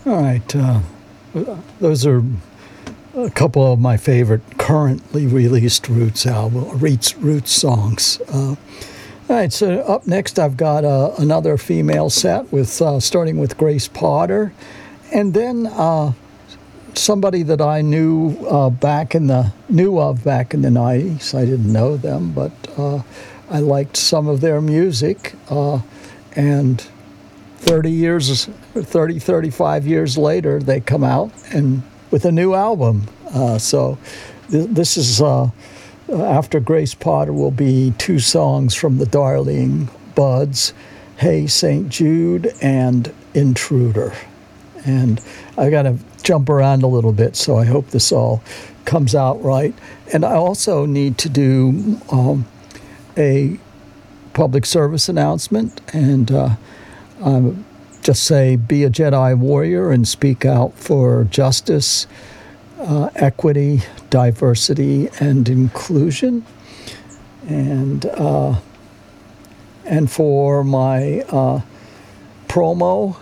All right. Those are a couple of my favorite currently released Roots songs. All right, so up next I've got another female set with starting with Grace Potter, and then somebody that I knew back in the 90s. I didn't know them, but I liked some of their music, and 35 years later, they come out and with a new album. So this is, after Grace Potter, will be two songs from the Darling Buds, Hey St. Jude and Intruder. And I got to jump around a little bit, so I hope this all comes out right. And I also need to do a public service announcement, and just say, be a Jedi warrior and speak out for justice, equity, diversity, and inclusion. And for my promo,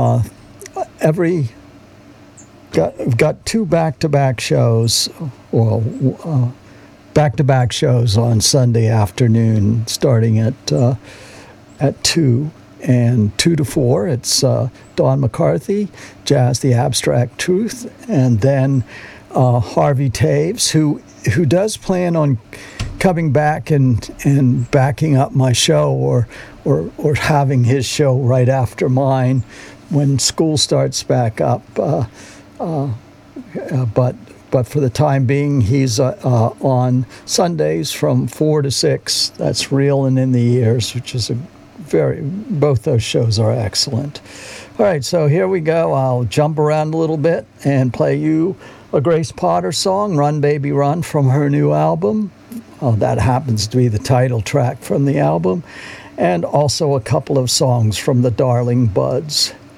I've got two back-to-back shows. Well, back-to-back shows on Sunday afternoon, starting at 2. And 2 to 4, it's Don McCarthy, Jazz the Abstract Truth, and then Harvey Taves, who does plan on coming back and backing up my show, or having his show right after mine when school starts back up. But for the time being, he's on Sundays from 4 to 6. That's Reelin' in the Ears, which is both those shows are excellent. All right, so here we go. I'll jump around a little bit and play you a Grace Potter song, Run Baby Run, from her new album. That happens to be the title track from the album. And also a couple of songs from the Darling Buds.